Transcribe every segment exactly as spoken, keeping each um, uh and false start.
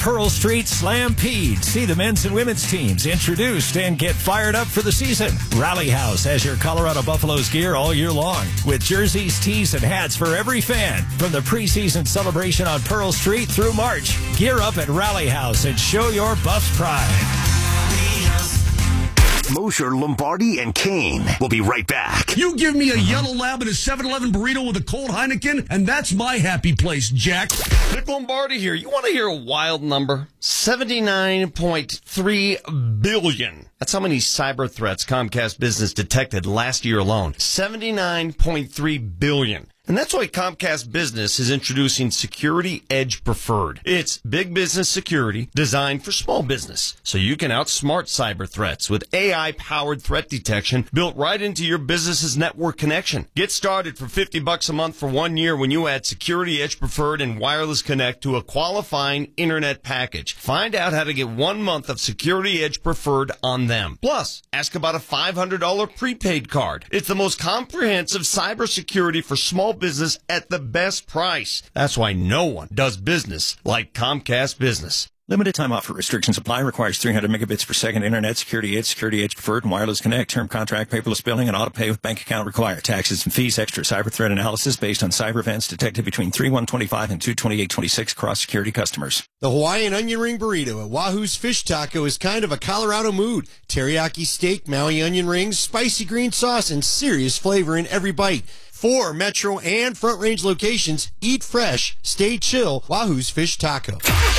Pearl Street Slampede. See the men's and women's teams introduced and get fired up for the season. Rally House has your Colorado Buffaloes gear all year long with jerseys, tees, and hats for every fan. From the preseason celebration on Pearl Street through March, gear up at Rally House and show your Buffs pride. Mosher, Lombardi, and Kane will be right back. You give me a yellow lab and a seven eleven burrito with a cold Heineken, and that's my happy place, Jack. Nick Lombardi here. You want to hear a wild number? seventy-nine point three billion. That's how many cyber threats Comcast Business detected last year alone. seventy-nine point three billion. And that's why Comcast Business is introducing Security Edge Preferred. It's big business security designed for small business, so you can outsmart cyber threats with A I-powered threat detection built right into your business's network connection. Get started for fifty bucks a month for one year when you add Security Edge Preferred and Wireless Connect to a qualifying internet package. Find out how to get one month of Security Edge Preferred on them. Plus, ask about a five hundred dollars prepaid card. It's the most comprehensive cybersecurity for small business at the best price. That's why no one does business like Comcast Business. Limited time offer. Restrictions apply. Requires three hundred megabits per second internet. Security Edge, Security Edge Preferred, and Wireless Connect. Term contract, paperless billing, and auto pay with bank account required. Taxes and fees. Extra cyber threat analysis based on cyber events detected between three one twenty-five and two twenty-eight twenty-six across security customers. The Hawaiian onion ring burrito at Wahoo's Fish Taco is kind of a Colorado mood. Teriyaki steak, Maui onion rings, spicy green sauce, and serious flavor in every bite. Four Metro and Front Range locations. Eat fresh, stay chill. Wahoo's Fish Taco.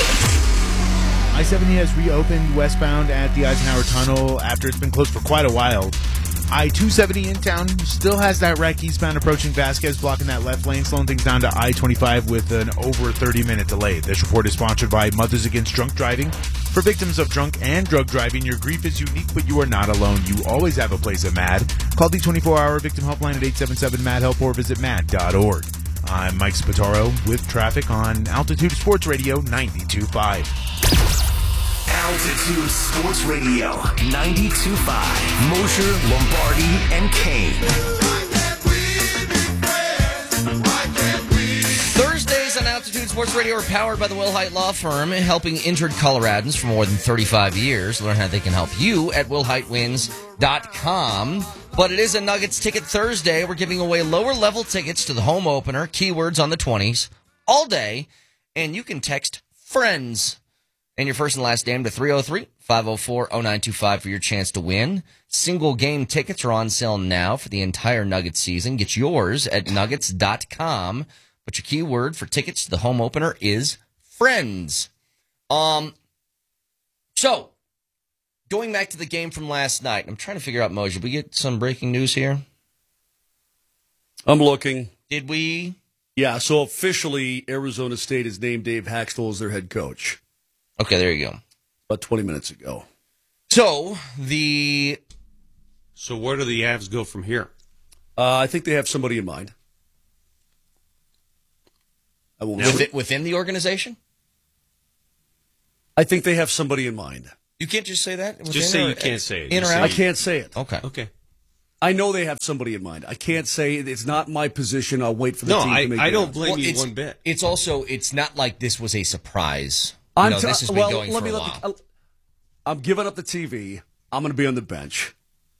I seventy has reopened westbound at the Eisenhower Tunnel after it's been closed for quite a while. I two seventy in town still has that wreck eastbound approaching Vasquez, blocking that left lane, slowing things down to I twenty-five with an over thirty-minute delay. This report is sponsored by Mothers Against Drunk Driving. For victims of drunk and drug driving, your grief is unique, but you are not alone. You always have a place at MAD. Call the twenty-four hour victim helpline at eight seven seven MAD HELP or visit mad dot org. I'm Mike Spataro with traffic on Altitude Sports Radio ninety-two point five. Altitude Sports Radio ninety-two point five. Mosher, Lombardi, and Kane. Thursdays on Altitude Sports Radio are powered by the Will Hite Law Firm, helping injured Coloradans for more than thirty-five years. Learn how they can help you at will hite wins dot com. But it is a Nuggets Ticket Thursday. We're giving away lower-level tickets to the home opener, keywords on the twenties, all day. And you can text FRIENDS and your first and last name to three oh three, five oh four, oh nine two five for your chance to win. Single game tickets are on sale now for the entire Nuggets season. Get yours at nuggets dot com. But your keyword for tickets to the home opener is friends. Um, so, going back to the game from last night, I'm trying to figure out, Mo, did we get some breaking news here? I'm looking. Did we? Yeah, so officially, Arizona State has named Dave Haxtell as their head coach. Okay, there you go. About twenty minutes ago. So, the... So where do the Avs go from here? Uh, I think they have somebody in mind. I will Within, within the organization? I think they have somebody in mind. You can't just say that? Just say you can't say it. In or out? I can't say it. Okay. Okay. I know they have somebody in mind. I can't say it. It's not my position. I'll wait for the no, team I, to make I it don't out. blame Well, you it's, one bit. It's also, it's not like this was a surprise. You I'm know, t- this has been well, going let for me a let while. the, I'm giving up the T V. I'm going to be on the bench.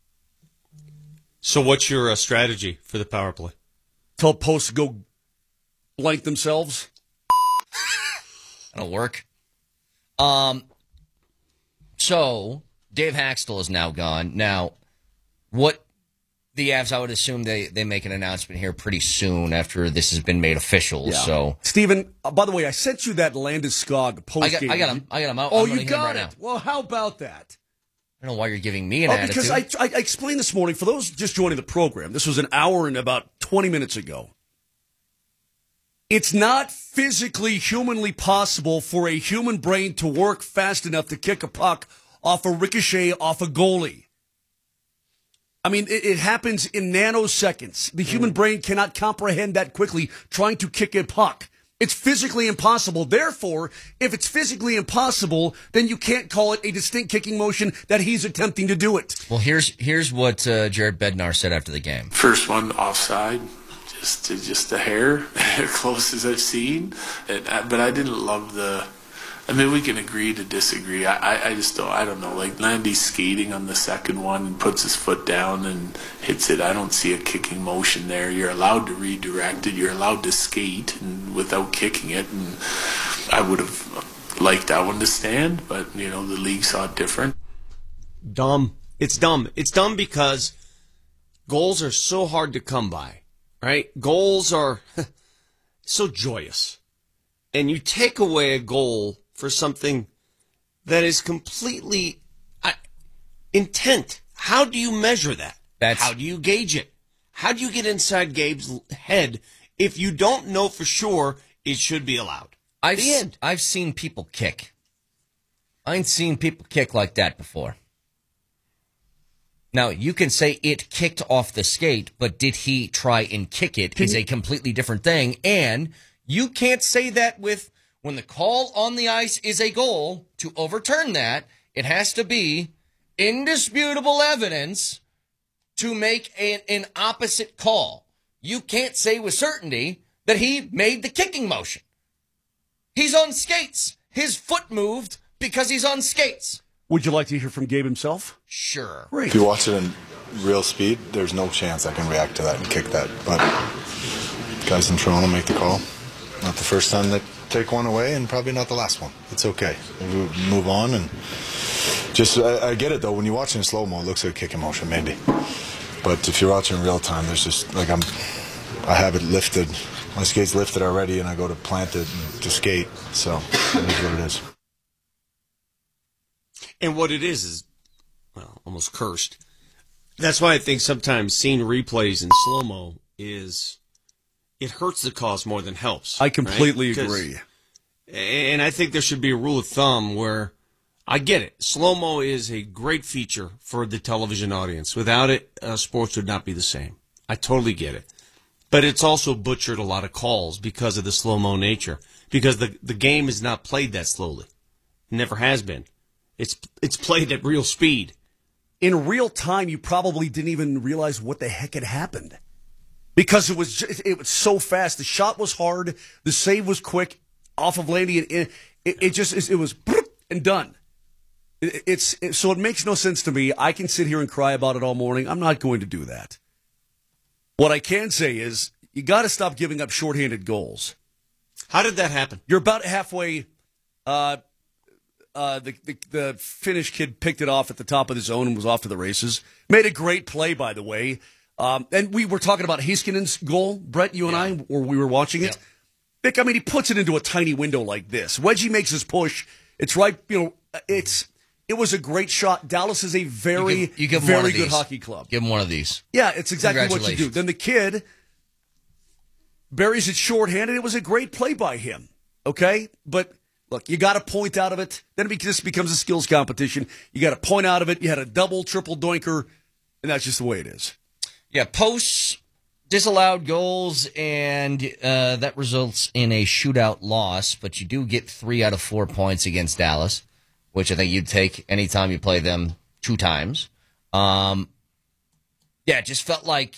So what's your uh, strategy for the power play? Tell posts to go blank themselves. That'll work. Um. So, Dave Haxtell is now gone. Now, what the Avs, I would assume they, they make an announcement here pretty soon after this has been made official. Yeah. So, Steven, uh, by the way, I sent you that Landeskog post I got, game. I got him. I got him out. Oh, I'm you running him got right it. now. Well, how about that? I don't know why you're giving me an Oh, attitude. because I, I, I explained this morning, for those just joining the program, this was an hour and about twenty minutes ago. It's not physically, humanly possible for a human brain to work fast enough to kick a puck off a ricochet off a goalie. I mean, it, it happens in nanoseconds. The human brain cannot comprehend that quickly trying to kick a puck. It's physically impossible. Therefore, if it's physically impossible, then you can't call it a distinct kicking motion that he's attempting to do it. Well, here's here's what uh, Jared Bednar said after the game. First one, offside. Just, just a hair, close as I've seen. And, but I didn't love the I mean, we can agree to disagree. I, I, I just don't. I don't know. Like Landy's skating on the second one and puts his foot down and hits it. I don't see a kicking motion there. You're allowed to redirect it. You're allowed to skate and without kicking it. And I would have liked that one to stand, but you know the league saw it different. Dumb. It's dumb. It's dumb because goals are so hard to come by, right? Goals are so joyous. And you take away a goal for something that is completely uh, intent. How do you measure that? That's, How do you gauge it? How do you get inside Gabe's head if you don't know for sure it should be allowed? I've, The end. I've seen people kick. I ain't seen people kick like that before. Now, you can say it kicked off the skate, but did he try and kick it is a completely different thing. And you can't say that with when the call on the ice is a goal. To overturn that, it has to be indisputable evidence to make an, an opposite call. You can't say with certainty that he made the kicking motion. He's on skates. His foot moved because he's on skates. Would you like to hear from Gabe himself? Sure. Great. If you watch it in real speed, there's no chance I can react to that and kick that. But guys in Toronto make the call. Not the first time they take one away, and probably not the last one. It's okay. We move on, and just I, I get it though. When you watch it in slow mo, it looks like a kicking motion, maybe. But if you're watching in real time, there's just like I'm. I have it lifted. My skate's lifted already, and I go to plant it and to skate. So it is what it is. And what it is is, well, almost cursed. That's why I think sometimes seeing replays in slow-mo is, it hurts the cause more than helps. I completely right? agree. And I think there should be a rule of thumb where, I get it, slow-mo is a great feature for the television audience. Without it, uh, sports would not be the same. I totally get it. But it's also butchered a lot of calls because of the slow-mo nature. Because the, the game is not played that slowly. It never has been. It's it's played at real speed. In real time, you probably didn't even realize what the heck had happened because it was just, it was so fast. The shot was hard. The save was quick off of Landy, and it, it, it just it was and done. It, it's it, so it makes no sense to me. I can sit here and cry about it all morning. I'm not going to do that. What I can say is you got to stop giving up shorthanded goals. How did that happen? You're about halfway. Uh, Uh, the, the the Finnish kid picked it off at the top of the zone and was off to the races. Made a great play, by the way. Um, and we were talking about Heiskanen's goal, Brett, you and yeah. I, or we were watching it. Yeah. Vic, I mean, he puts it into a tiny window like this. Wedgie makes his push. It's right, you know, it's it was a great shot. Dallas is a very, you give, you give very good hockey club. Give him one of these. Yeah, it's exactly what you do. Then the kid buries it shorthanded. It was a great play by him, okay? But look, you got to point out of it. Then it just becomes a skills competition. You got to point out of it. You had a double, triple doinker, and that's just the way it is. Yeah, posts, disallowed goals, and uh, that results in a shootout loss. But you do get three out of four points against Dallas, which I think you'd take anytime you play them two times. Um, yeah, it just felt like